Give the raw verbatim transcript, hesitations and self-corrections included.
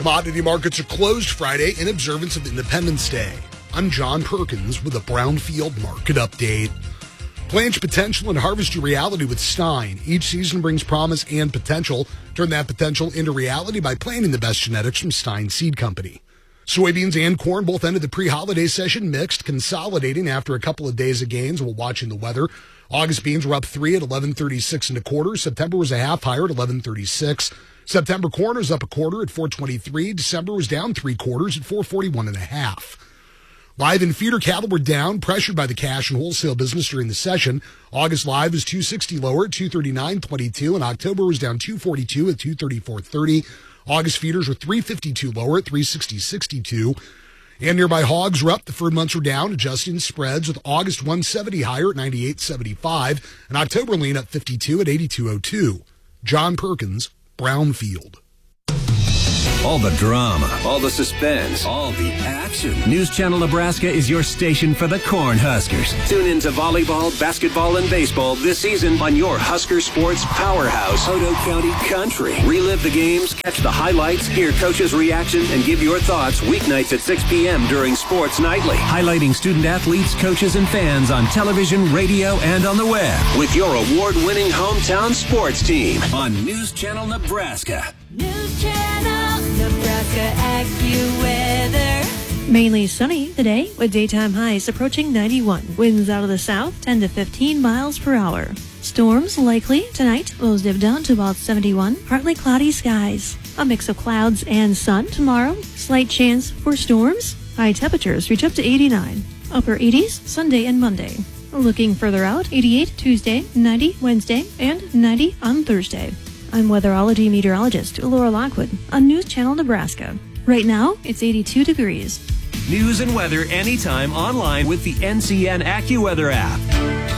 Commodity markets are closed Friday in observance of Independence Day. I'm John Perkins with a Brownfield Market Update. Plant your potential and harvest your reality with Stein. Each season brings promise and potential. Turn that potential into reality by planting the best genetics from Stein Seed Company. Soybeans and corn both ended the pre-holiday session mixed, consolidating after a couple of days of gains while watching the weather. August beans were up three at eleven thirty-six and a quarter. September was a half higher at eleven thirty-six. September corn was up a quarter at four twenty-three. December was down three quarters at four forty-one and a half. Live and feeder cattle were down, pressured by the cash and wholesale business during the session. August live was two sixty lower at two thirty-nine twenty-two, and October was down two forty-two at two thirty-four thirty. August feeders were three fifty-two lower at three sixty sixty-two. And nearby hogs were up. The fur months were down, adjusting spreads with August one seventy higher at ninety-eight seventy-five, and October lean up fifty-two at eighty-two oh two. John Perkins, Brownfield. All the drama, all the suspense, all the action. News Channel Nebraska is your station for the Cornhuskers. Tune in to volleyball, basketball, and baseball this season on your Husker Sports powerhouse, Otoe County Country. Relive the games, catch the highlights, hear coaches' reaction, and give your thoughts weeknights at six p.m. during Sports Nightly. Highlighting student athletes, coaches, and fans on television, radio, and on the web. With your award-winning hometown sports team on News Channel Nebraska. News Channel Nebraska AccuWeather. Mainly sunny today with daytime highs approaching ninety-one. Winds out of the south ten to fifteen miles per hour. Storms likely tonight. Lows dip down to about seventy-one. Partly cloudy skies. A mix of clouds and sun tomorrow. Slight chance for storms. High temperatures reach up to eighty-nine. Upper eighties Sunday and Monday. Looking further out, eighty-eight Tuesday, ninety Wednesday, and ninety on Thursday. I'm weatherology meteorologist Laura Lockwood on News Channel Nebraska. Right now, it's eighty-two degrees. News and weather anytime online with the N C N AccuWeather app.